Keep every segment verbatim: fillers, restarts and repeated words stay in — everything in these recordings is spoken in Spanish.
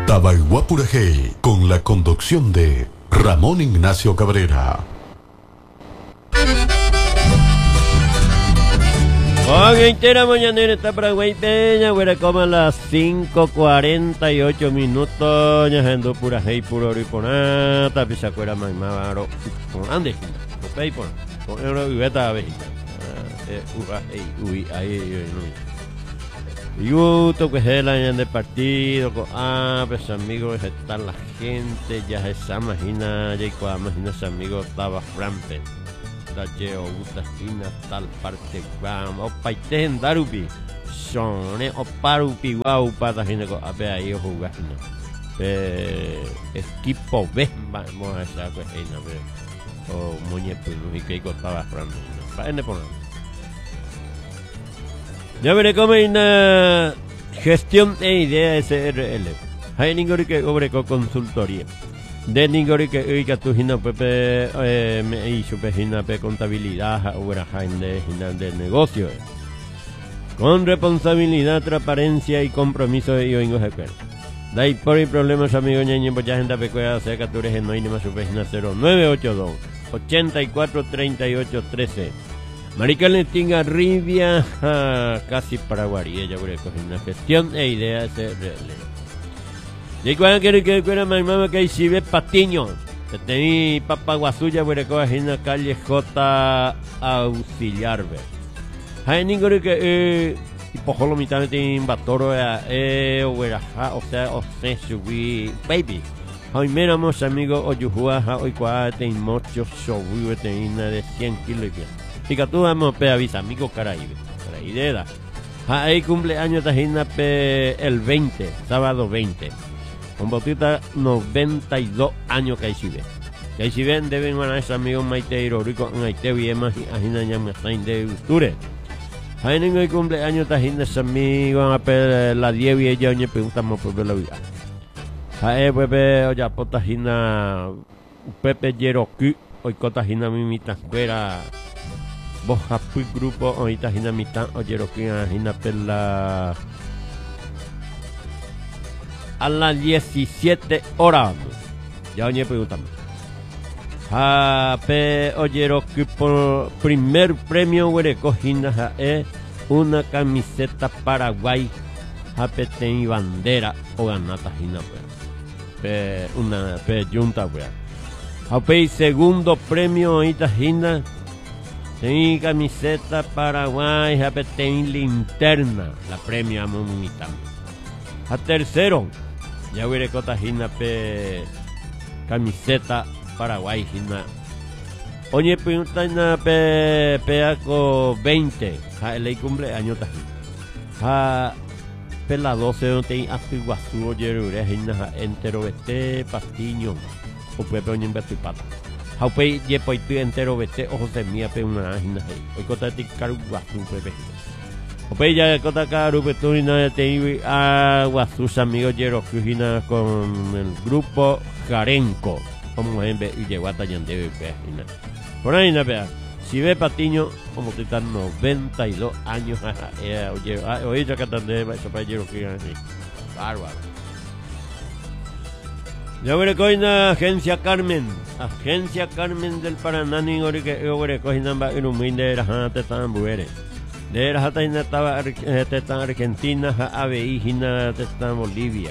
Tabaiguapurajey, con la conducción de Ramón Ignacio Cabrera. Con entera mañanera está Paraguay Peña, güera, como a las cinco cuarenta y ocho minutos, ya ando pura hey, puro oro y ponata, pisa cuera maimaro, con ande, con pay por, con euro y beta abejita. Uy, ahí, yo toco que es el año de partido, con ah, pues amigos, está la gente, ya se imagina, ya cuando imagina ese amigo estaba Frampe. Yo gusta fina tal parte vamos o paite en darupi son o parupi guau para gente con ape ahí jugar eh equipo B vamos a esa pues ahí no ve o muñeco y que costaba frando para ende por ya veré cómo una gestión de idea S R L hay ningún que obre con consultoría de ningún que hoy que tu hina pepe me hizo pejina pe contabilidad o de final del negocio con responsabilidad, transparencia y compromiso de yo ingo jefe. Dai por problemas amigos ñeñe pues ya gente pecuea sea que tú eres no más su pejina cero nueve ocho dos ochenta y cuatro treinta y ocho trece. Marica Letinga Rivia casi Paraguay ella voy a coger una gestión e idea S R L. Y cuando quiere que fuera mi mamá que si ve Patiño, que tenía Papaguasuya, voy a coger en la calle J Auxiliar. Hay ningún que eh y por lo mitad de Timbatoro eh o sea o se subí baby. Hoy miramos amigos oyujua hoy cuate y mucho subí tenina de cien kilos y bien. Fica tú vamos pe avisa amigo Caraíbe. Caraíbe. Hay cumpleaños tajina pe el veinte, sábado veinte. Con Bautista noventa y dos años que hay si ven. Que hay si ven deben ganar ese amigo Maiteiro Rico en Haití y más ajina llamasain de Usture. Hay ningún cumpleaños tajina ese amigo a per la diez y ella me preguntamos por la vida. Hay pepe oya potajina Pepe Yeroku hoy cotajina mi mitad fuera vos happy grupo hoy tajina mitad o Yeroku ajina per la a las diecisiete horas. Ya oye preguntame. Ah, pe oyero que por primer premio huele cojina es una camiseta Paraguay. Japete y bandera o ganata jina pe una pe junta wea. Ape segundo premio ahorita jina. Ten camiseta Paraguay, japete y linterna. La premio a monita. A tercero ya voy a cotajina pe camiseta Paraguay jina. Oye pregunta pe peaco veinte. Ja le cumpleaños tajina. Ja pe la doce no te apiguasu oye jina entero vete Patiño. O pepe oñen betipata. Ja pe ye poitu entero vete ojo de mía pe una jina. Hoy cotati caruguasu pepe. Ope ya cota caru peturina te a sus amigos Yero Fujina con el grupo Jarenco. Como en y llegó a Tallanteo y Pejina. Por ahí na vea. Si ve Patiño, como te están noventa y dos años, oye, oye ya cantan de eso para Yero Fujina así. Bárbaro. Ya veré coina Agencia Carmen, Agencia Carmen del Paraná ni ori que yo veré coina va en un minde la gente tan buere. De la jata estaba en Argentina, Ave Hina está en Bolivia.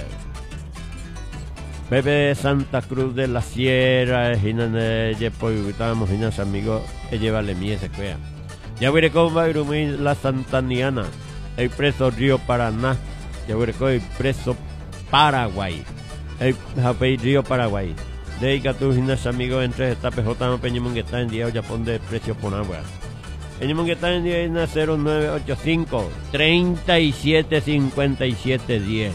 Pepe Santa Cruz de la Sierra, Hina de Yepo y estábamos Hinas amigos, que llevarle mies se cuea. Ya veré cómo va a ir la Santaniana, el preso Río Paraná, ya veré cómo el preso Paraguay, el Río Paraguay. De ahí que tú Hinas amigos entre esta P J no peñemos que está en día o Japón de precio por agua. El que está en día cero nueve ocho cinco, treinta y siete cincuenta y siete diez.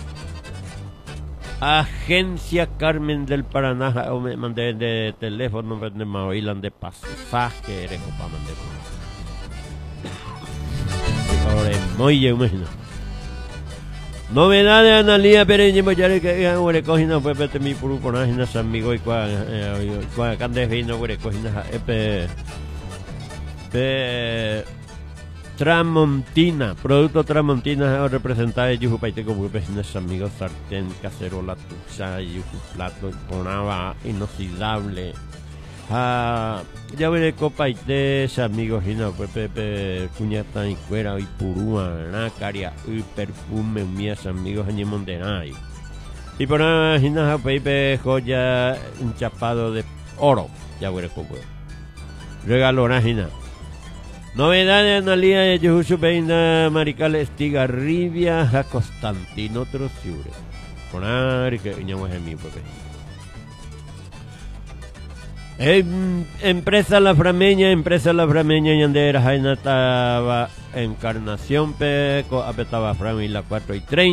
Agencia Carmen del Paraná, o me mandé de teléfono de Maoilan de pasaje, eres para mandar. Ahora es muy imagino. Novedades de Analía Pereña, pues ya le que ahora cogina fue pete mi puro por unas amigos y cuál cuál can de vino ahora cogina pe pe Tramontina, producto Tramontina representado de Yujupaite como vecinos amigos, sartén, cacerola, tucha, plato, conaba inoxidable. Ah, ya veré copaite, amigos, hina, pepe, cuñata y cuera, y purúa, nácaria, y perfume, mías amigos, añemondenay. Y por ahí, hina, pepe, joya, un chapado de oro, ya veré cómo. Regalo, hina. Novedades en la línea de Yujusu Peina Marical Estigarribia a Constantino Trociure. Con ari que iñamos en mi propio. Em, empresa La Frameña, empresa La Frameña Yandera Jaina estaba Encarnación Peco, apetaba Fram y la cuatro y treinta.